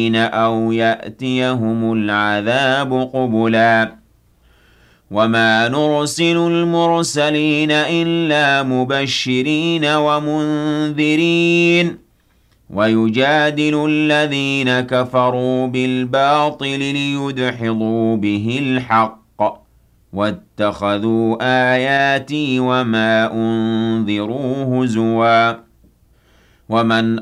أَوْ يَأْتِيَهُمُ الْعَذَابُ قُبُلًا وَمَا نُرْسِلُ الْمُرْسَلِينَ إِلَّا مُبَشِّرِينَ وَمُنذِرِينَ وَيُجَادِلُ الَّذِينَ كَفَرُوا بِالْبَاطِلِ لِيُدْحِضُوا بِهِ الْحَقَّ وَاتَّخَذُوا آيَاتِي وَمَا أُنذِرُوا هُزُوًا وَمَنْ